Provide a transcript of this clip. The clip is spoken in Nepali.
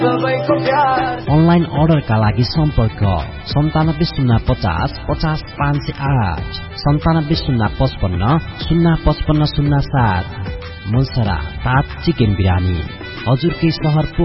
अनलाइन अर्डरका लागि सम्पर्क 975050 50508 975055 05507। मुलसरा तात चिकन बिरानी हजुरकै शहर